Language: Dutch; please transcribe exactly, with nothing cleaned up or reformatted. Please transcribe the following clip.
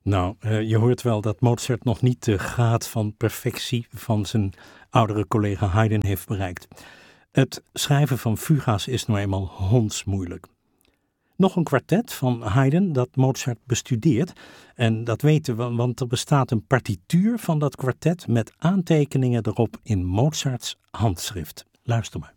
Nou, uh, je hoort wel dat Mozart nog niet de graad van perfectie van zijn oudere collega Haydn heeft bereikt. Het schrijven van fuga's is nou eenmaal hondsmoeilijk. Nog een kwartet van Haydn dat Mozart bestudeert. En dat weten we, want er bestaat een partituur van dat kwartet met aantekeningen erop in Mozarts handschrift. Luister maar.